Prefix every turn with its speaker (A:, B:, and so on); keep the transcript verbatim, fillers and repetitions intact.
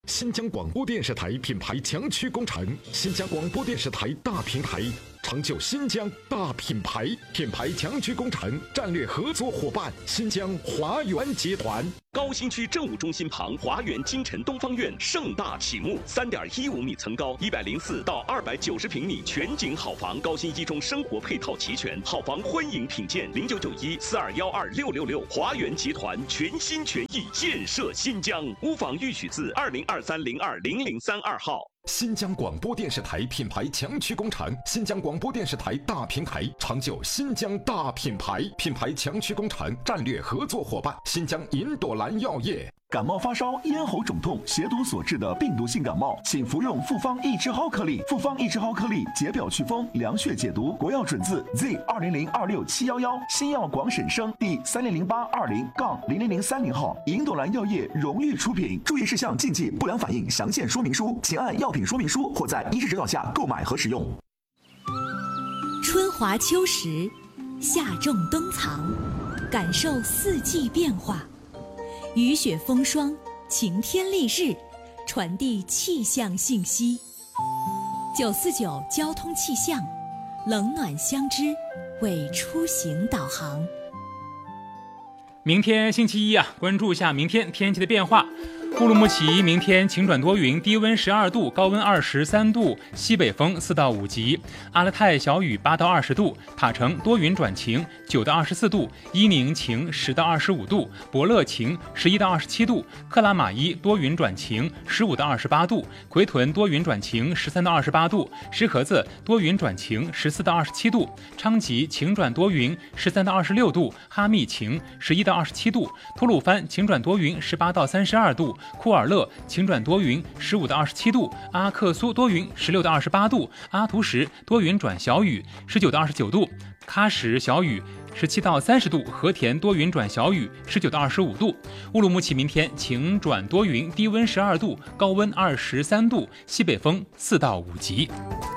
A: 新疆广播电视台品牌强驱工程，新疆广播电视台大平台，成就新疆大品牌。品牌强驱工程战略合作伙伴：新疆华源集团。
B: 高新区政务中心旁，华源金晨东方院盛大启幕，三点一五米层高，一百零四到二百九十平米全景好房，高新一中生活配套齐全，好房欢迎品鉴。零九九一四二幺二六六六，华源集团全心全意建设新疆。屋房预许字二零二三零二零零三二号。
A: 新疆广播电视台品牌强驱工程，新疆广播电视台大平台，成就新疆大品牌。品牌强驱工程战略合作伙伴：新疆银朵兰药业。
C: 感冒发烧、咽喉肿痛、血毒所致的病毒性感冒，请服用复方益智蒿颗粒。复方益智蒿颗粒解表祛风、凉血解毒，国药准字 Z 二零零二六七幺幺，新药广审生第三零零八二零杠零零零三零号，银朵兰药业荣誉出品。注意事项、禁忌、不良反应详见说明书，请按药品说明书或在医师指导下购买和使用。
D: 春华秋实，夏种冬藏，感受四季变化。雨雪风霜，晴天丽日，传递气象信息。九四九交通气象，冷暖相知，为出行导航。
E: 明天星期一啊，关注一下明天天气的变化。乌鲁木齐明天晴转多云，低温十二度，高温二十三度，西北风四到五级。阿勒泰小雨八到二十度，塔城多云转晴九到二十四度，伊宁晴十到二十五度，博乐晴十一到二十七度，克拉玛依多云转晴十五到二十八度，奎屯多云转晴十三到二十八度，石河子多云转晴十四到二十七度，昌吉晴转多云十三到二十六度，哈密晴十一到二十七度，吐鲁番晴转多云十八到三十二度。库尔勒晴转多云十五到二十七度，阿克苏多云十六到二十八度，阿图什多云转小雨十九到二十九度，喀什小雨十七到三十度，和田多云转小雨十九到二十五度。乌鲁木齐明天晴转多云，低温十二度，高温二十三度，西北风四到五级。